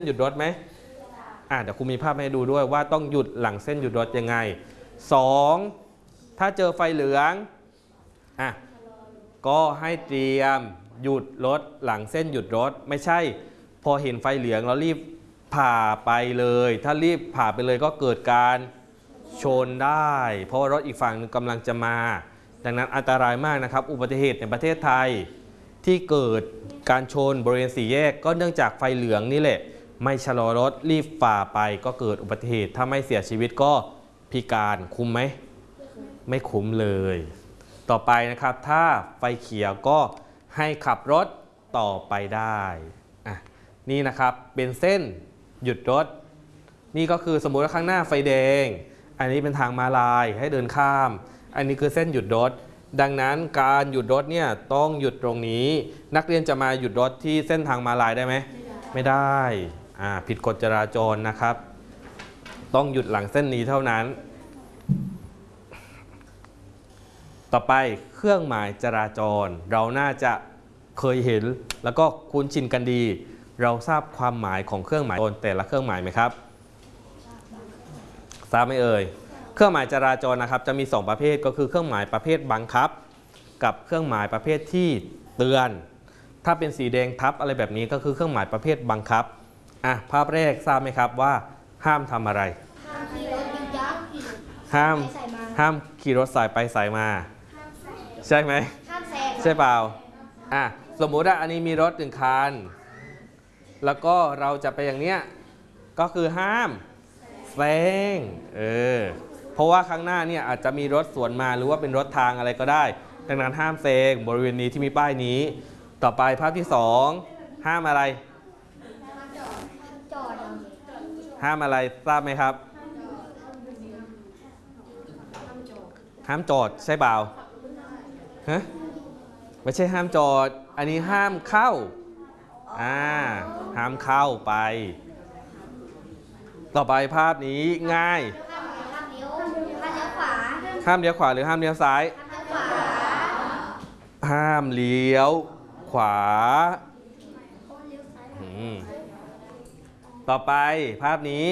หยุดรถไหมเดี๋ยวครูมีภาพให้ดูด้วยว่าต้องหยุดหลังเส้นหยุดรถยังไง2ถ้าเจอไฟเหลืองก็ให้เตรียมหยุดรถหลังเส้นหยุดรถไม่ใช่พอเห็นไฟเหลืองแล้วรีบผ่าไปเลยถ้ารีบผ่าไปเลยก็เกิดการชนได้เพราะว่ารถอีกฝั่งนึงกำลังจะมาดังนั้นอันตรายมากนะครับอุบัติเหตุในประเทศไทยที่เกิดการชนบริเวณสี่แยกก็เนื่องจากไฟเหลืองนี่แหละไม่ชะลอรถรีบฝ่าไปก็เกิดอุบัติเหตุถ้าไม่เสียชีวิตก็พิการคุ้มไหมไม่คุ้มเลยต่อไปนะครับถ้าไฟเขียวก็ให้ขับรถต่อไปได้นี่นะครับเป็นเส้นหยุดรถนี่ก็คือสมมุติว่าข้างหน้าไฟแดงอันนี้เป็นทางม้าลายให้เดินข้ามอันนี้คือเส้นหยุดรถดังนั้นการหยุดรถเนี่ยต้องหยุดตรงนี้นักเรียนจะมาหยุดรถที่เส้นทางม้าลายได้ไหมไม่ได้ผิดกฎจราจรนะครับต้องหยุดหลังเส้นนี้เท่านั้นต่อไปเครื่องหมายจราจรเราน่าจะเคยเห็นแล้วก็คุ้นชินกันดีเราทราบความหมายของเครื่องหมายแต่ละเครื่องหมายไหมครับทราบไหมเอ่ยเครื่องหมายจราจรนะครับจะมี2ประเภทก็คือเครื่องหมายประเภทบังคับกับเครื่องหมายประเภทที่เตือนถ้าเป็นสีแดงทับอะไรแบบนี้ก็คือเครื่องหมายประเภทบังคับภาพแรกทราบไหมครับว่าห้ามทำอะไรห้ามขี่รถสายไปสายมาใช่ไหมใช่เปล่าสมมุติว่าอันนี้มีรถ1คันแล้วก็เราจะไปอย่างเนี้ยก็คือห้ามแซงเพราะว่าข้างหน้าเนี่ยอาจจะมีรถสวนมาหรือว่าเป็นรถทางอะไรก็ได้ดังนั้นห้ามแซงบริเวณนี้ที่มีป้ายนี้ต่อไปภาพที่2ห้ามอะไรห้ามอะไรทราบไหมครับห้ามจอดใช่เปล่าไม่ใช่ห้ามจอดอันนี้ห้ามเข้าห้ามเข้าไปต่อไปภาพนี้ง่ายห้ามเลี้ยวขวาหรือห้ามเลี้ยวซ้ายห้ามเลี้ยวขวาต่อไปภาพนี้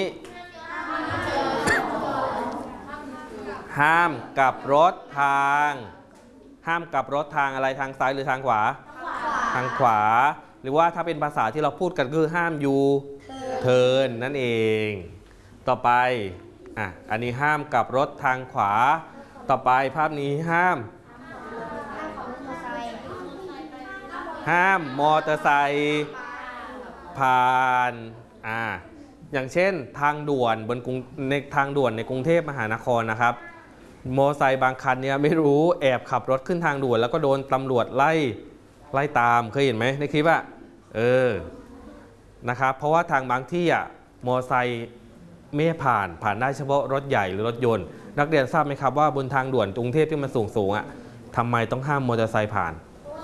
ห้ามกลับรถทางห้ามกลับรถทางอะไรทางซ้ายหรือทางขวาทางขวาหรือว่าถ้าเป็นภาษาที่เราพูดกันคือห้ามยูเทิร์นนั่นเองต่อไปอันนี้ห้ามกลับรถทางขวาต่อไปภาพนี้ห้ามมอเตอร์ไซค์ผ่านอย่างเช่นทางด่วนในทางด่วนในกรุงเทพมหานครนะครับมอเตอร์ไซค์บางคันเนี่ยไม่รู้แอบขับรถขึ้นทางด่วนแล้วก็โดนตำรวจไล่ตามเคยเห็นไหมในคลิปนะครับเพราะว่าทางบางที่มอเตอร์ไซค์ไม่ผ่านได้เฉพาะรถใหญ่หรือรถยนต์นักเรียนทราบไหมครับว่าบนทางด่วนกรุงเทพที่มันสูงทำไมต้องห้ามมอเตอร์ไซค์ผ่าน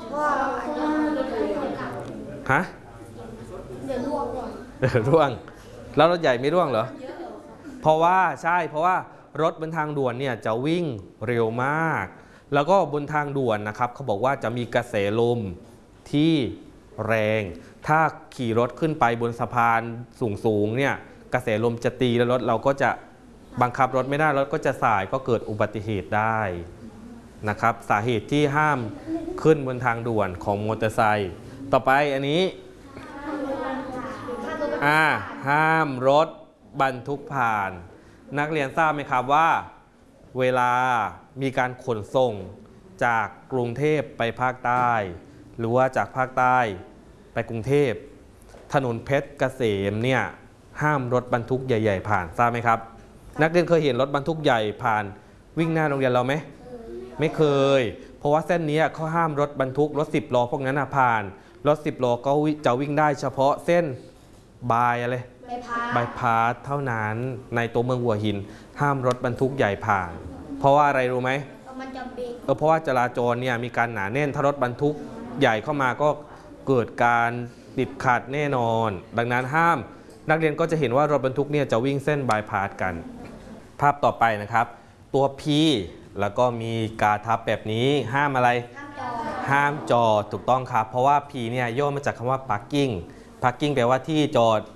เดี๋ยวร่วงแล้วรถใหญ่ไม่ร่วงเหรอเพราะว่ารถบนทางด่วนเนี่ยจะวิ่งเร็วมากแล้วก็บนทางด่วนนะครับเขาบอกว่าจะมีกระแสลมที่แรงถ้าขี่รถขึ้นไปบนสะพานสูงเนี่ยกระแสลมจะตีแล้วรถเราก็จะบังคับรถไม่ได้รถก็จะสายก็เกิดอุบัติเหตุได้นะครับสาเหตุที่ห้ามขึ้นบนทางด่วนของมอเตอร์ไซค์ต่อไปอันนี้ห้ามรถบรรทุกผ่านนักเรียนทราบไหมครับว่าเวลามีการขนส่งจากกรุงเทพไปภาคใต้หรือว่าจากภาคใต้ไปกรุงเทพถนนเพชรเกษมเนี่ยห้ามรถบรรทุกใหญ่ๆผ่านทราบไหมครับนักเรียนเคยเห็นรถบรรทุกใหญ่ผ่านวิ่งหน้าโรงเรียนเราไหมไม่เคยเพราะว่าเส้นนี้เขาห้ามรถบรรทุกรถ10 ล้อพวกนั้นผ่านรถ10 ล้อก็จะวิ่งได้เฉพาะเส้นบายพาสเท่านั้นในตัวเมืองหัวหินห้ามรถบรรทุกใหญ่ผ่านเพราะว่าอะไรรู้ไหมเพราะว่าจราจรเนี่ยมีการหนาแน่นถ้ารถบรรทุกใหญ่เข้ามาก็เกิดการติดขัดแน่นอนดังนั้นห้ามนักเรียนก็จะเห็นว่ารถบรรทุกเนี่ยจะวิ่งเส้นบายพาสกันภาพต่อไปนะครับตัว P แล้วก็มีกาทับแบบนี้ห้ามอะไรห้ามจอดถูกต้องครับเพราะว่า P เนี่ยย่อมาจากคำว่า parking แปลว่าที่จอด